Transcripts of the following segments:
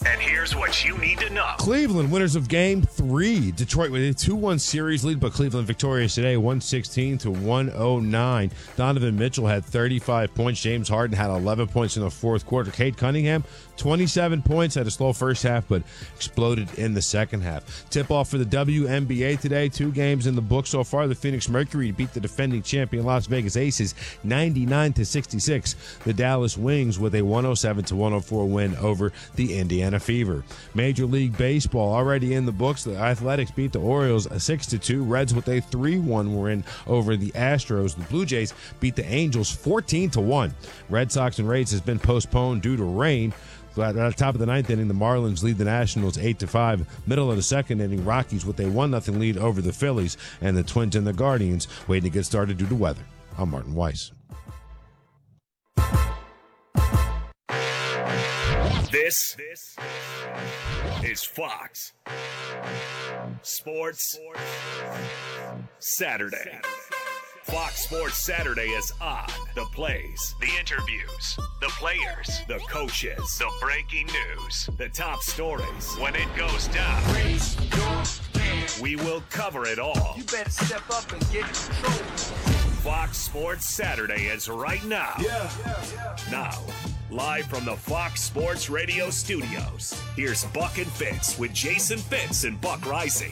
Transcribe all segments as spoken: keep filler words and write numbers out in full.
And here's what you need to know. Cleveland, winners of game three. Detroit with a two one series lead, but Cleveland victorious today, one sixteen to one oh nine. Donovan Mitchell had thirty-five points. James Harden had eleven points in the fourth quarter. Cade Cunningham, twenty-seven points, had a slow first half, but exploded in the second half. Tip-off for the W N B A today. Two games in the book so far. The Phoenix Mercury beat the defending champion Las Vegas Aces ninety-nine to sixty-six. The Dallas Wings with a one oh seven to one oh four win over the Indiana Fever. Major League Baseball already in the books. The Athletics beat the Orioles six to two. Reds with a three one win over the Astros. The Blue Jays beat the Angels fourteen to one. Red Sox and Rays has been postponed due to rain. At the top of the ninth inning, the Marlins lead the Nationals eight to five. Middle of the second inning, Rockies with a one nothing lead over the Phillies, and the Twins and the Guardians waiting to get started due to weather. I'm Martin Weiss. This, this is Fox Sports Saturday. Fox Sports Saturday is on. The plays, the interviews, the players, the coaches, the breaking news, the top stories. When it goes down, we will cover it all. You better step up and get in control. Fox Sports Saturday is right now. Yeah. yeah, yeah. Now, live from the Fox Sports Radio studios, here's Buck and Fitz with Jason Fitz and Buck Rising.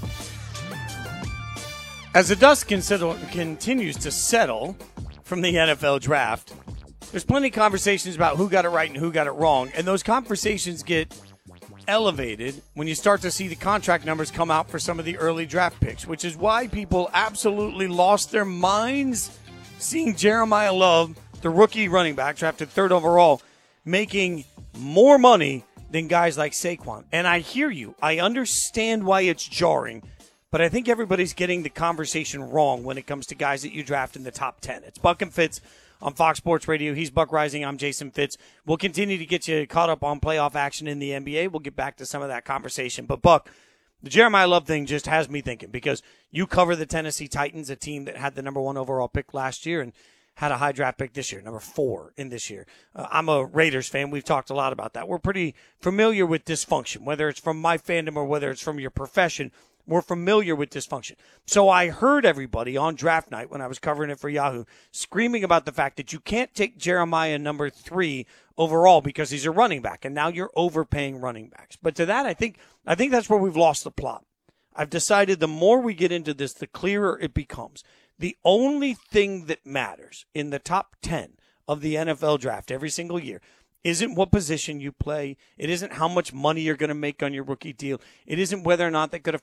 As the dust consider- continues to settle from the N F L draft, there's plenty of conversations about who got it right and who got it wrong, and those conversations get elevated when you start to see the contract numbers come out for some of the early draft picks, which is why people absolutely lost their minds seeing Jeremiah Love, the rookie running back, drafted third overall, making more money than guys like Saquon. And I hear you. I understand why it's jarring. But I think everybody's getting the conversation wrong when it comes to guys that you draft in the top ten. It's Buck and Fitz on Fox Sports Radio. He's Buck Rising. I'm Jason Fitz. We'll continue to get you caught up on playoff action in the N B A. We'll get back to some of that conversation. But, Buck, the Jeremiah Love thing just has me thinking because you cover the Tennessee Titans, a team that had the number one overall pick last year and had a high draft pick this year, number four in this year. Uh, I'm a Raiders fan. We've talked a lot about that. We're pretty familiar with dysfunction, whether it's from my fandom or whether it's from your profession. We're familiar with dysfunction. So I heard everybody on draft night when I was covering it for Yahoo screaming about the fact that you can't take Jeremiah number three overall because he's a running back, and now you're overpaying running backs. But to that, I think I think that's where we've lost the plot. I've decided the more we get into this, the clearer it becomes. The only thing that matters in the top ten of the N F L draft every single year isn't what position you play. It isn't how much money you're going to make on your rookie deal. It isn't whether or not they could have